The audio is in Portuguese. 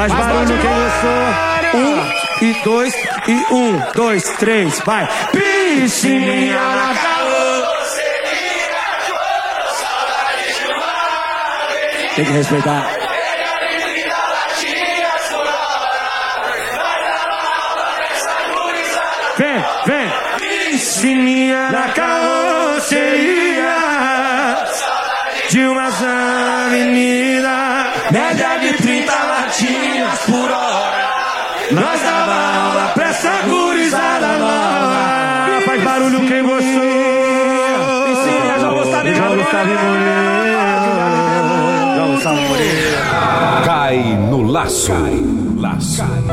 Faz barulho quem gostou. 1 e 2 e 1, 2, 3, vai. Piscininha na carroceria, saudade de uma. Tem que respeitar. Vem, vem. Piscininha na carroceria de umas avenidas, média de 30 latinas por hora. Nós dava aula pra essa gurizada nova. Faz barulho quem gostou. Piscininha, João Gustavo e Moreira. Cai no laço.